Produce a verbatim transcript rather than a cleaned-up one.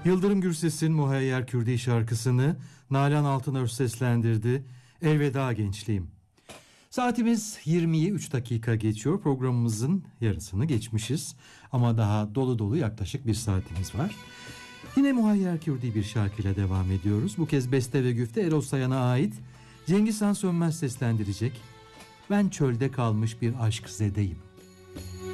Yıldırım Gürses'in Muhayyer Kürdi şarkısını Nalan Altınöz seslendirdi. Elveda gençliğim. Saatimiz yirmiyi üç dakika geçiyor. Programımızın yarısını geçmişiz. Ama daha dolu dolu yaklaşık bir saatimiz var. Yine Muhayyer Kürdi bir şarkıyla devam ediyoruz. Bu kez beste ve güfte Erol Sayan'a ait. Cengiz Han Sönmez seslendirecek. Ben çölde kalmış bir aşk zedeyim.